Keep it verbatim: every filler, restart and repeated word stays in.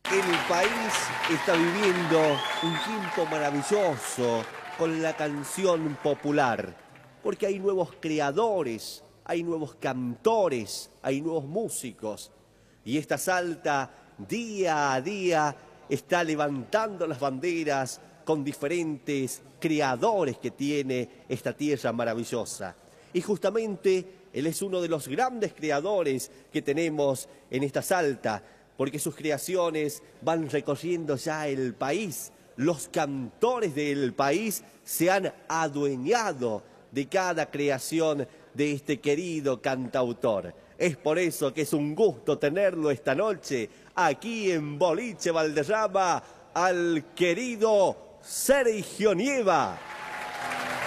El país está viviendo un tiempo maravilloso con la canción popular, porque hay nuevos creadores, hay nuevos cantores, hay nuevos músicos. Y esta Salta día a día está levantando las banderas con diferentes creadores que tiene esta tierra maravillosa. Y justamente él es uno de los grandes creadores que tenemos en esta Salta, porque sus creaciones van recorriendo ya el país. Los cantores del país se han adueñado de cada creación de este querido cantautor. Es por eso que es un gusto tenerlo esta noche aquí en Boliche Valderrama, al querido Sergio Nieva.